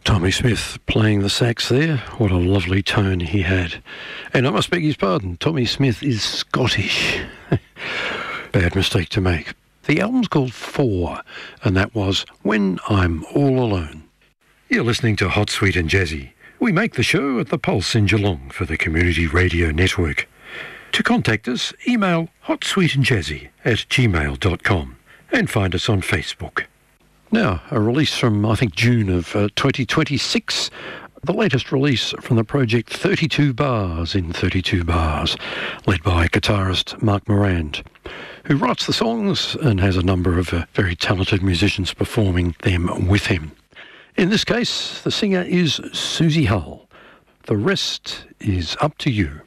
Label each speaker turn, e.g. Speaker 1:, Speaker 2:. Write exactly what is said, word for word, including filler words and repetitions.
Speaker 1: Tommy Smith playing the sax there. What a lovely tone he had. And I must beg his pardon, Tommy Smith is Scottish. Bad mistake to make. The album's called Four, and that was When I'm All Alone. You're listening to Hot, Sweet and Jazzy. We make the show at the Pulse in Geelong for the Community Radio Network. To contact us, email hotsweetandjazzy at gmail dot com and find us on Facebook. Now, a release from, I think, June of uh, twenty twenty-six, the latest release from the project thirty-two Bars in thirty-two Bars, led by guitarist Mark Morand, who writes the songs and has a number of uh, very talented musicians performing them with him. In this case, the singer is Susie Hull. The rest is up to you.